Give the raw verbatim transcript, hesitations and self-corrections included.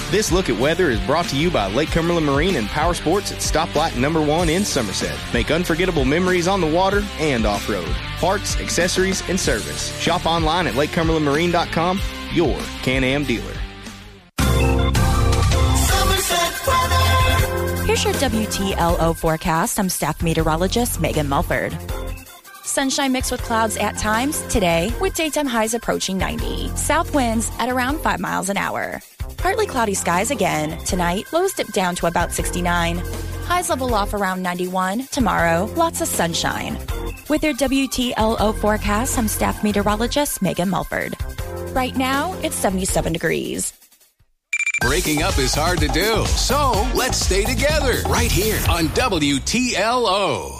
This look at weather is brought to you by Lake Cumberland Marine and Power Sports at Stoplight Number One in Somerset. Make unforgettable memories on the water and off-road. Parts, accessories, and service. Shop online at lake cumberland marine dot com, your Can-Am dealer. Here's your W T L O forecast. I'm staff meteorologist Megan Mulford. Sunshine mixed with clouds at times today, with daytime highs approaching ninety. South winds at around five miles an hour. Partly cloudy skies again tonight. Lows dip down to about sixty-nine. Highs level off around ninety-one. Tomorrow, lots of sunshine. With your W T L O forecast, I'm staff meteorologist Megan Mulford. Right now, it's seventy-seven degrees. Breaking up is hard to do, so let's stay together right here on W T L O.